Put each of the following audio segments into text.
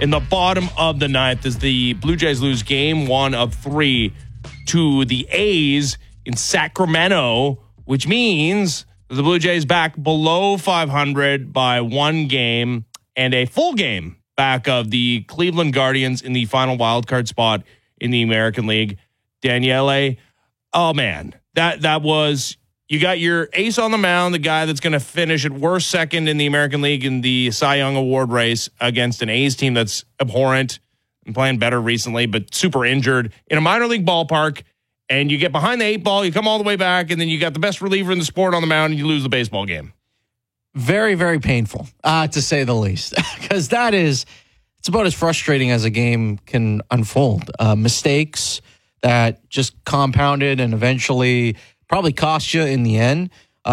in the bottom of the ninth as the Blue Jays lose game 1 of 3 to the A's in Sacramento, which means the Blue Jays back below 500 by 1 game and a full game back of the Cleveland Guardians in the final wildcard spot in the American League. Daniele, oh man, that was, you got your ace on the mound, the guy that's going to finish at worst second in the American League in the Cy Young Award race against an A's team that's abhorrent and playing better recently, but super injured in a minor league ballpark. And you get behind the 8 ball, you come all the way back, and then you got the best reliever in the sport on the mound, and you lose the baseball game. Very, very painful, to say the least, because it's about as frustrating as a game can unfold. Mistakes that just compounded and eventually probably cost you in the end.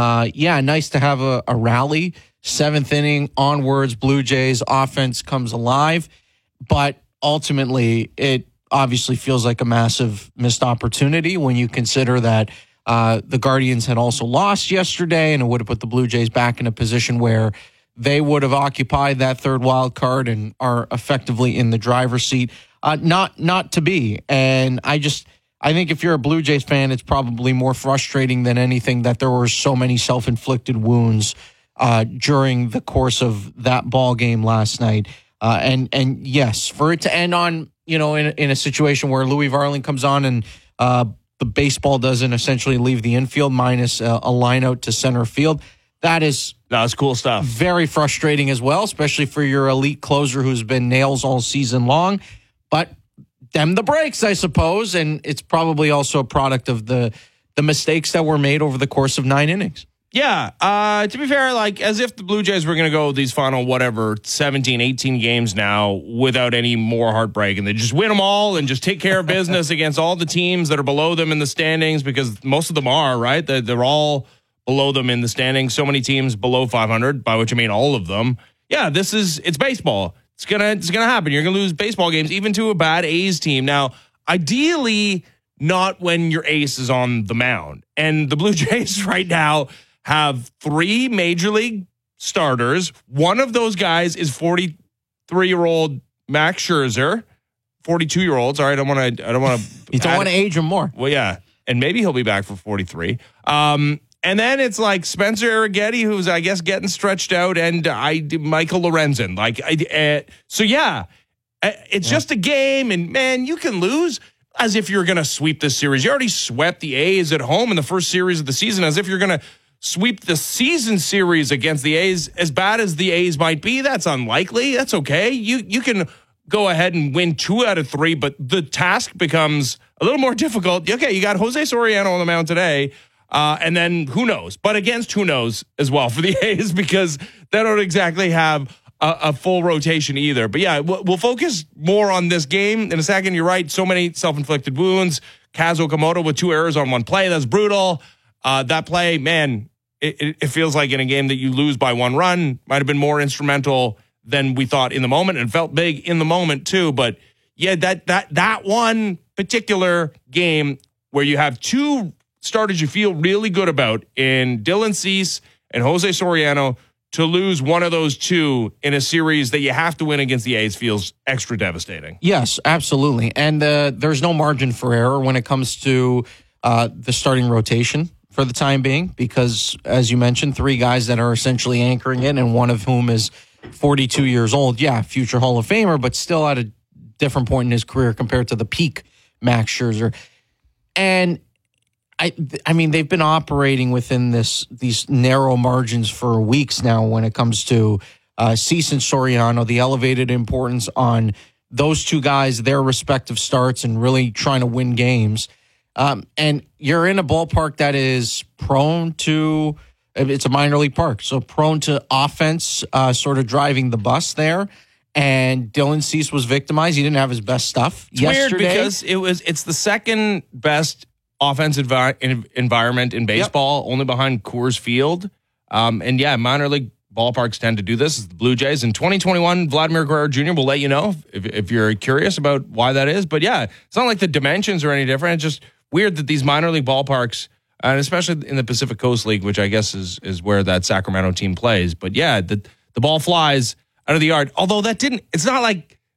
Nice to have a rally. 7th inning onwards, Blue Jays offense comes alive, but ultimately it obviously feels like a massive missed opportunity when you consider that the Guardians had also lost yesterday, and it would have put the Blue Jays back in a position where they would have occupied that 3rd wild card and are effectively in the driver's seat. Not to be. And I think if you're a Blue Jays fan, it's probably more frustrating than anything that there were so many self-inflicted wounds during the course of that ball game last night. And yes, for it to end on, in a situation where Louis Varling comes on and the baseball doesn't essentially leave the infield minus a line out to center field, that's cool stuff. Very frustrating as well, especially for your elite closer who's been nails all season long. But them the breaks, I suppose, and it's probably also a product of the mistakes that were made over the course of 9 innings. Yeah, to be fair, like as if the Blue Jays were going to go these final, 17, 18 games now without any more heartbreak, and they just win them all and just take care of business against all the teams that are below them in the standings, because most of them are, right? They're all below them in the standings. So many teams below 500, by which I mean all of them. Yeah, it's baseball. It's gonna happen. You're gonna lose baseball games, even to a bad A's team. Now, ideally, not when your ace is on the mound. And the Blue Jays right now have 3 major league starters. One of those guys is 43-year-old Max Scherzer. 42-year-old. Sorry, I don't want to. You don't want to age him more. Well, yeah, and maybe he'll be back for 43. And then it's like Spencer Arrighetti, who's, I guess, getting stretched out, and Michael Lorenzen. It's just a game, and, man, you can lose as if you're going to sweep this series. You already swept the A's at home in the first series of the season, as if you're going to sweep the season series against the A's. As bad as the A's might be, that's unlikely. That's okay. You can go ahead and win 2 out of 3, but the task becomes a little more difficult. Okay, you got Jose Soriano on the mound today. And then who knows? But against who knows as well for the A's, because they don't exactly have a full rotation either. But yeah, we'll focus more on this game in a second. You're right. So many self-inflicted wounds. Kaz Okamoto with 2 errors on 1 play. That's brutal. That play, man, it feels like in a game that you lose by 1 run might have been more instrumental than we thought in the moment, and felt big in the moment too. But yeah, that one particular game where you have 2 starters you feel really good about in Dylan Cease and Jose Soriano, to lose one of those 2 in a series that you have to win against the A's feels extra devastating. Yes, absolutely. And there's no margin for error when it comes to the starting rotation for the time being, because, as you mentioned, 3 guys that are essentially anchoring it, and one of whom is 42 years old. Yeah, future Hall of Famer, but still at a different point in his career compared to the peak Max Scherzer. And I mean, they've been operating within these narrow margins for weeks now when it comes to Cease and Soriano, the elevated importance on those 2 guys, their respective starts, and really trying to win games. And you're in a ballpark that is prone to, it's a minor league park, so prone to offense sort of driving the bus there. And Dylan Cease was victimized. He didn't have his best stuff yesterday. Weird, because it's the second best offensive environment in baseball, only behind Coors Field. And yeah, minor league ballparks tend to do this. It's the Blue Jays. In 2021, Vladimir Guerrero Jr. will let you know if you're curious about why that is. But yeah, it's not like the dimensions are any different. It's just weird that these minor league ballparks, and especially in the Pacific Coast League, which I guess is where that Sacramento team plays. But yeah, the ball flies out of the yard. Although it's not like